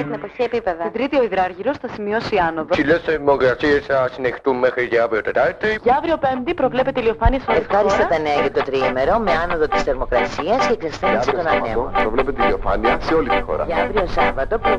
στην εποχή επίπεδα. Την Τρίτη ο υδράργυρος θα σημειώσει άνοδο. Ψηλές θερμοκρασίες θα συνεχιστούν μέχρι και αύριο Τετάρτη. Για αύριο Πέμπτη προβλέπεται ηλιοφάνεια σε όλη τη Ευχάριστα χώρα. τα νέα για το τριήμερο με άνοδο της θερμοκρασίας και εξασθένηση των ανέμων. Προβλέπεται ηλιοφάνεια σε όλη τη χώρα. Για αύριο Σάββατο